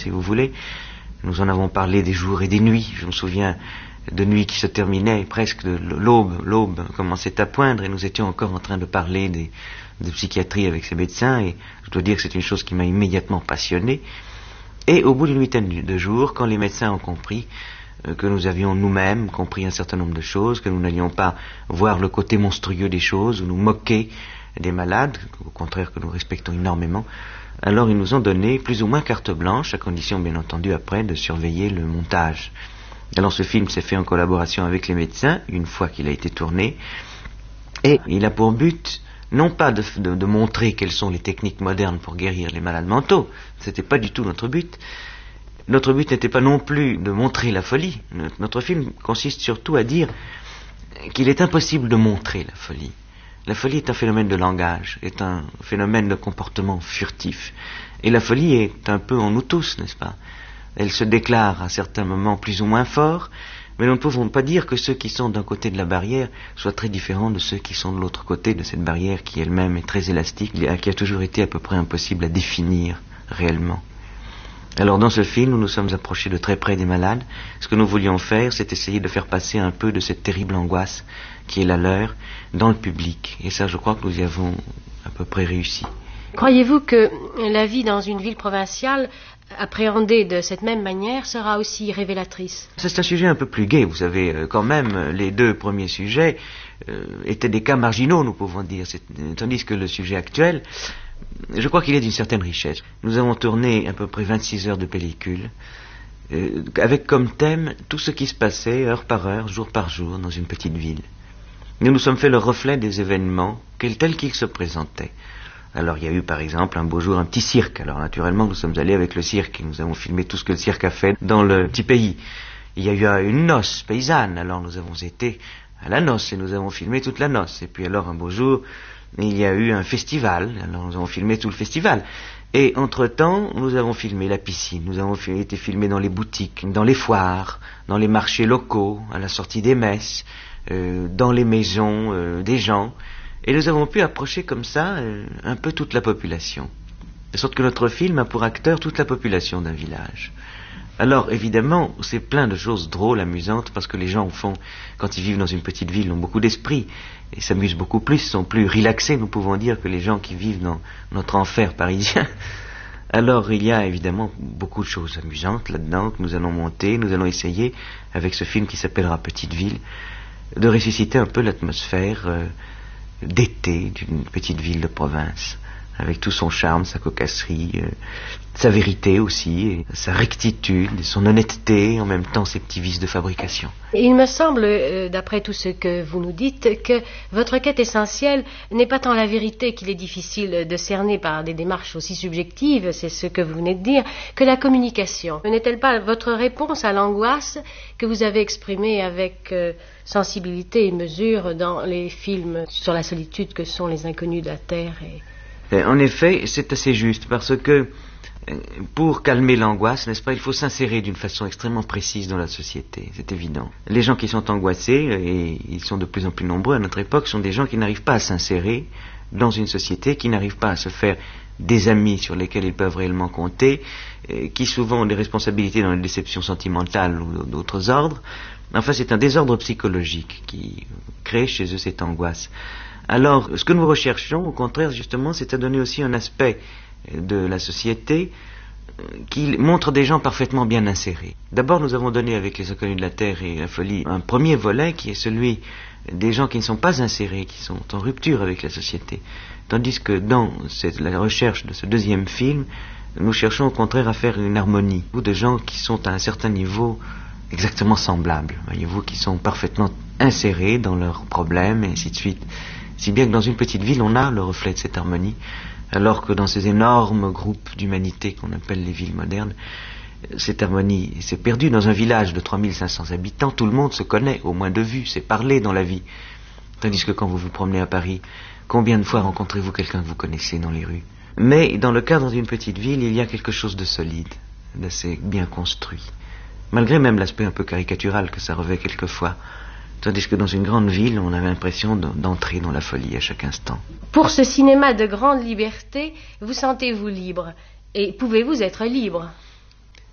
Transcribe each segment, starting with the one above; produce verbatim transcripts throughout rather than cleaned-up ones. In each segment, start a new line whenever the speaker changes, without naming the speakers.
si vous voulez. Nous en avons parlé des jours et des nuits. Je me souviens de nuits qui se terminaient presque, de l'aube, l'aube commençait à poindre et nous étions encore en train de parler des, de psychiatrie avec ces médecins, et je dois dire que c'est une chose qui m'a immédiatement passionné. Et au bout d'une huitaine de jours, quand les médecins ont compris euh, que nous avions nous-mêmes compris un certain nombre de choses, que nous n'allions pas voir le côté monstrueux des choses ou nous moquer des malades, au contraire que nous respectons énormément, alors ils nous ont donné plus ou moins carte blanche, à condition bien entendu après de surveiller le montage. Alors ce film s'est fait en collaboration avec les médecins, une fois qu'il a été tourné, et il a pour but, non pas de, de, de montrer quelles sont les techniques modernes pour guérir les malades mentaux, c'était pas du tout notre but. Notre but n'était pas non plus de montrer la folie. Notre film consiste surtout à dire qu'il est impossible de montrer la folie. La folie est un phénomène de langage, est un phénomène de comportement furtif. Et la folie est un peu en nous tous, n'est-ce pas? Elle se déclare à certains moments plus ou moins fort, mais nous ne pouvons pas dire que ceux qui sont d'un côté de la barrière soient très différents de ceux qui sont de l'autre côté de cette barrière qui elle-même est très élastique, qui a toujours été à peu près impossible à définir réellement. Alors dans ce film, nous nous sommes approchés de très près des malades. Ce que nous voulions faire, c'est essayer de faire passer un peu de cette terrible angoisse qui est la leur dans le public. Et ça, je crois que nous y avons à peu près réussi.
Croyez-vous que la vie dans une ville provinciale, appréhendée de cette même manière, sera aussi révélatrice?
C'est un sujet un peu plus gai. Vous savez, euh, quand même, les deux premiers sujets euh, étaient des cas marginaux, nous pouvons dire. C'est, tandis que le sujet actuel, je crois qu'il est d'une certaine richesse. Nous avons tourné à peu près vingt-six heures de pellicule, euh, avec comme thème tout ce qui se passait heure par heure, jour par jour, dans une petite ville. Nous nous sommes fait le reflet des événements tels qu'ils se présentaient. Alors il y a eu par exemple un beau jour un petit cirque. Alors naturellement nous sommes allés avec le cirque et nous avons filmé tout ce que le cirque a fait dans le petit pays. Il y a eu une noce paysanne, alors nous avons été à la noce et nous avons filmé toute la noce. Et puis alors un beau jour il y a eu un festival, alors nous avons filmé tout le festival. Et entre-temps nous avons filmé la piscine, nous avons été filmés dans les boutiques, dans les foires, dans les marchés locaux, à la sortie des messes, euh, dans les maisons euh, des gens. Et nous avons pu approcher comme ça euh, un peu toute la population. De sorte que notre film a pour acteur toute la population d'un village. Alors évidemment, c'est plein de choses drôles, amusantes, parce que les gens, au fond, quand ils vivent dans une petite ville, ont beaucoup d'esprit, et s'amusent beaucoup plus, sont plus relaxés, nous pouvons dire, que les gens qui vivent dans notre enfer parisien. Alors il y a évidemment beaucoup de choses amusantes là-dedans, que nous allons monter, nous allons essayer, avec ce film qui s'appellera Petite Ville, de ressusciter un peu l'atmosphère euh, d'été d'une petite ville de province, avec tout son charme, sa cocasserie, euh, sa vérité aussi, et sa rectitude, et son honnêteté, en même temps ses petits vices de fabrication.
Il me semble, euh, d'après tout ce que vous nous dites, que votre quête essentielle n'est pas tant la vérité qu'il est difficile de cerner par des démarches aussi subjectives, c'est ce que vous venez de dire, que la communication. N'est-elle pas votre réponse à l'angoisse que vous avez exprimée avec euh, sensibilité et mesure dans les films sur la solitude que sont Les Inconnus de la Terre et...
En effet, c'est assez juste, parce que pour calmer l'angoisse, n'est-ce pas, il faut s'insérer d'une façon extrêmement précise dans la société, c'est évident. Les gens qui sont angoissés, et ils sont de plus en plus nombreux à notre époque, sont des gens qui n'arrivent pas à s'insérer dans une société, qui n'arrivent pas à se faire des amis sur lesquels ils peuvent réellement compter, qui souvent ont des responsabilités dans les déceptions sentimentales ou d'autres ordres. Enfin, c'est un désordre psychologique qui crée chez eux cette angoisse. Alors, ce que nous recherchons, au contraire, justement, c'est à donner aussi un aspect de la société qui montre des gens parfaitement bien insérés. D'abord, nous avons donné avec Les Inconnus de la Terre et La Folie un premier volet qui est celui des gens qui ne sont pas insérés, qui sont en rupture avec la société. Tandis que dans cette, la recherche de ce deuxième film, nous cherchons au contraire à faire une harmonie, ou de gens qui sont à un certain niveau exactement semblables, voyez-vous, qui sont parfaitement insérés dans leurs problèmes et ainsi de suite. Si bien que dans une petite ville, on a le reflet de cette harmonie, alors que dans ces énormes groupes d'humanité qu'on appelle les villes modernes, cette harmonie s'est perdue. Dans un village de trois mille cinq cents habitants, tout le monde se connaît, au moins de vue, c'est parlé dans la vie. Tandis que quand vous vous promenez à Paris, combien de fois rencontrez-vous quelqu'un que vous connaissez dans les rues? Mais dans le cadre d'une petite ville, il y a quelque chose de solide, d'assez bien construit, malgré même l'aspect un peu caricatural que ça revêt quelquefois. Tandis que dans une grande ville, on avait l'impression d'entrer dans la folie à chaque instant.
Pour ce cinéma de grande liberté, vous sentez-vous libre? Et pouvez-vous être libre?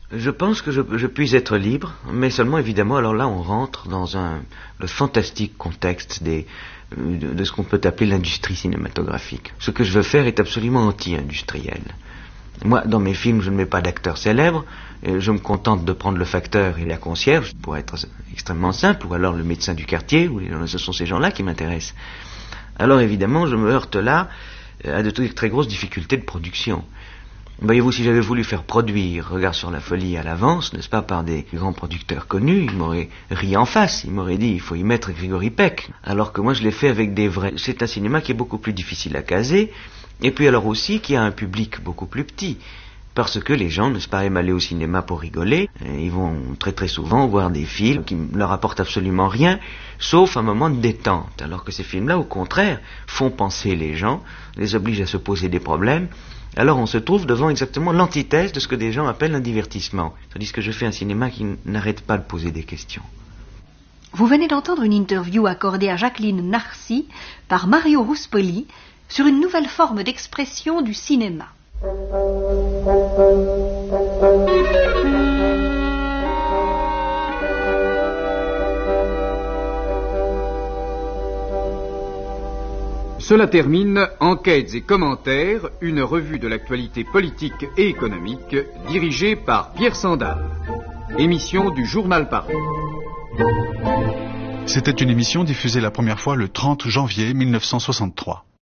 Je pense que je, je puisse être libre, mais seulement évidemment, alors là on rentre dans un, le fantastique contexte des, de, de ce qu'on peut appeler l'industrie cinématographique. Ce que je veux faire est absolument anti-industriel. Moi, dans mes films, je ne mets pas d'acteurs célèbres, je me contente de prendre le facteur et la concierge, pour être extrêmement simple, ou alors le médecin du quartier, ou ce sont ces gens-là qui m'intéressent. Alors évidemment, je me heurte là à de très grosses difficultés de production. Voyez-vous, si j'avais voulu faire produire Regard sur la folie à l'avance, n'est-ce pas, par des grands producteurs connus, ils m'auraient ri en face, ils m'auraient dit il faut y mettre Grégory Peck, alors que moi je l'ai fait avec des vrais. C'est un cinéma qui est beaucoup plus difficile à caser, et puis alors aussi qui a un public beaucoup plus petit, parce que les gens, n'est-ce pas, aiment aller au cinéma pour rigoler, et ils vont très très souvent voir des films qui ne leur apportent absolument rien, sauf un moment de détente, alors que ces films-là, au contraire, font penser les gens, les obligent à se poser des problèmes. Alors on se trouve devant exactement l'antithèse de ce que des gens appellent un divertissement. Tandis que je fais un cinéma qui n'arrête pas de poser des questions.
Vous venez d'entendre une interview accordée à Jacqueline Narcy par Mario Ruspoli sur une nouvelle forme d'expression du cinéma.
Cela termine Enquêtes et commentaires, une revue de l'actualité politique et économique dirigée par Pierre Sandal. Émission du Journal Paris.
C'était une émission diffusée la première fois le trente janvier mille neuf cent soixante-trois.